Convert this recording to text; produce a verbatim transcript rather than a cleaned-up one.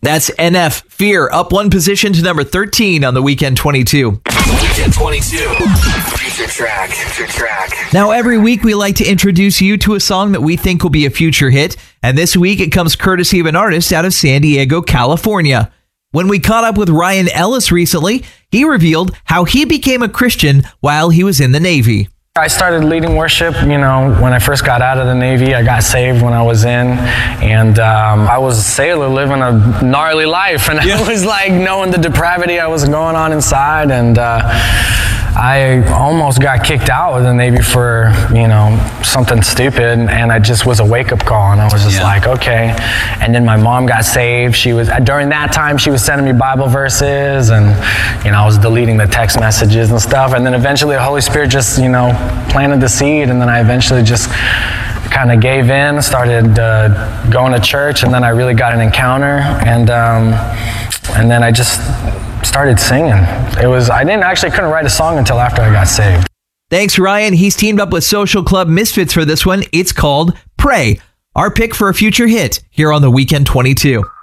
That's N F, Fear, up one position to number thirteen on the Weekend twenty-two. Weekend twenty-two. Future track. Future track. Now, every week we like to introduce you to a song that we think will be a future hit, and this week it comes courtesy of an artist out of San Diego, California. When we caught up with Ryan Ellis recently, he revealed how he became a Christian while he was in the Navy. I started leading worship, you know, when I first got out of the Navy. I got saved when I was in, and um, I was a sailor living a gnarly life, and yeah. I was like knowing the depravity I was going on inside, and uh, I almost got kicked out of the Navy for, you know, something stupid, and it just was a wake-up call, and I was just yeah. like, okay. And then my mom got saved. She was, during that time, she was sending me Bible verses, and, you know, I was deleting the text messages and stuff, and then eventually the Holy Spirit just, you know, planted the seed, and then I eventually just kind of gave in, started uh, going to church, and then I really got an encounter, and um, and then I just started singing. It was, I didn't actually couldn't write a song until after I got saved. Thanks, Ryan. He's teamed up with Social Club Misfits for this one. It's called Pray, our pick for a future hit here on the Weekend twenty-two.